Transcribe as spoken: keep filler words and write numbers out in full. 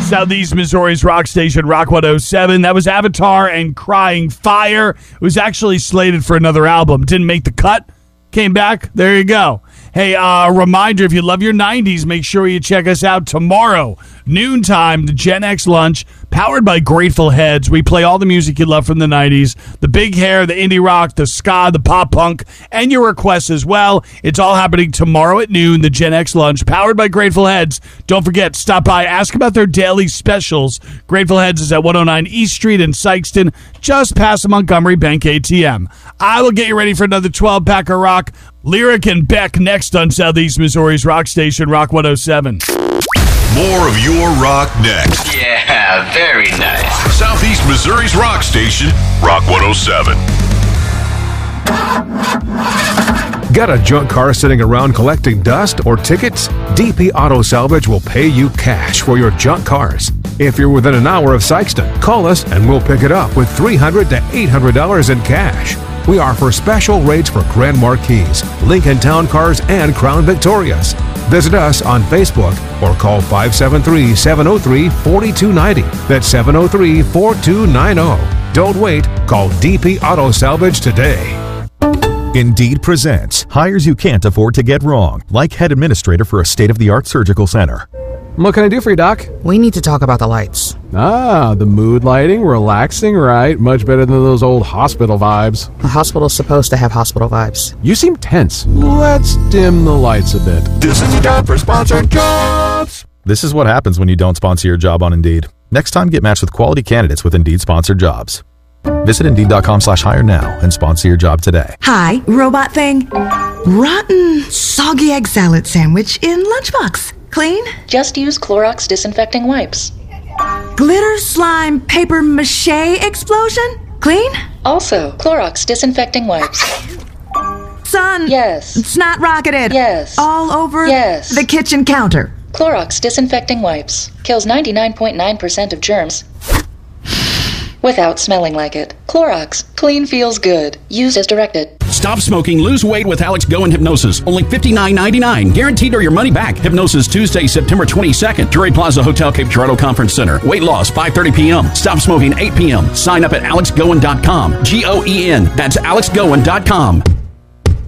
Southeast Missouri's rock station, Rock one oh seven. That was Avatar and Crying Fire. It was actually slated for another album. Didn't make the cut. Came back. There you go. Hey, uh, a reminder, if you love your nineties, make sure you check us out tomorrow, noontime, the Gen X Lunch, powered by Grateful Heads. We play all the music you love from the nineties, the big hair, the indie rock, the ska, the pop punk, and your requests as well. It's all happening tomorrow at noon, the Gen X Lunch, powered by Grateful Heads. Don't forget, stop by, ask about their daily specials. Grateful Heads is at one oh nine East Street in Sykeston, just past the Montgomery Bank A T M. I will get you ready for another twelve-pack of rock. Lyric and Beck next on Southeast Missouri's rock station, Rock one oh seven. More of your rock next. Yeah, very nice. Southeast Missouri's rock station, Rock one oh seven. Got a junk car sitting around collecting dust or tickets? D P Auto Salvage will pay you cash for your junk cars. If you're within an hour of Sykeston, call us and we'll pick it up with three hundred dollars to eight hundred dollars in cash. We offer special rates for Grand Marquis, Lincoln Town Cars, and Crown Victorias. Visit us on Facebook or call five seven three, seven oh three, four two nine oh. That's seven oh three, four two nine oh. Don't wait. Call D P Auto Salvage today. Indeed presents hires you can't afford to get wrong, like head administrator for a state-of-the-art surgical center. What can I do for you, Doc? We need to talk about the lights. Ah, the mood lighting, relaxing, right? Much better than those old hospital vibes. A hospital's supposed to have hospital vibes. You seem tense. Let's dim the lights a bit. This is your time for sponsored jobs. This is what happens when you don't sponsor your job on Indeed. Next time, get matched with quality candidates with Indeed-sponsored jobs. Visit Indeed.com slash hire now and sponsor your job today. Hi, robot thing. Rotten, soggy egg salad sandwich in lunchbox. Clean? Just use Clorox disinfecting wipes. Glitter slime paper mache explosion? Clean? Also, Clorox disinfecting wipes. Son. Yes. Snot rocketed. Yes. All over yes. the kitchen counter. Clorox disinfecting wipes. Kills ninety-nine point nine percent of germs without smelling like it. Clorox. Clean feels good. Used as directed. Stop smoking, lose weight with Alex Go and Hypnosis. Only fifty-nine ninety-nine. Guaranteed or your money back. Hypnosis Tuesday, September twenty-second. Drury Plaza Hotel, Cape Girardeau Conference Center. Weight loss, five thirty p.m. Stop smoking, eight p.m. Sign up at alex goen dot com. G O E N. That's alex goen dot com.